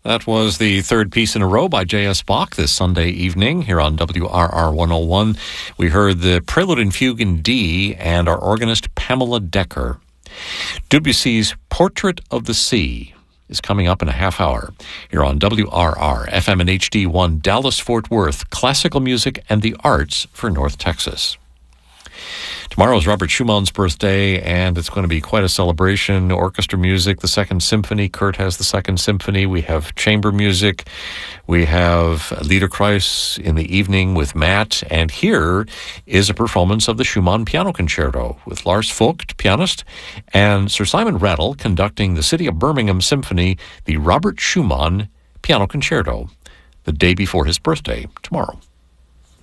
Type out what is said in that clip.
That was the third piece in a row by J.S. Bach this Sunday evening here on WRR 101. We heard the Prelude and Fugue in D and our organist Pamela Decker. Debussy's Portrait of the Sea is coming up in a half hour here on WRR, FM and HD1, Dallas-Fort Worth, classical music and the arts for North Texas. Tomorrow is Robert Schumann's birthday, and it's going to be quite a celebration. Orchestra music, the Second Symphony. Kurt has the Second Symphony. We have chamber music. We have Liederkreis in the evening with Matt. And here is a performance of the Schumann Piano Concerto with Lars Vogt, pianist, and Sir Simon Rattle conducting the City of Birmingham Symphony, the Robert Schumann Piano Concerto, the day before his birthday, tomorrow.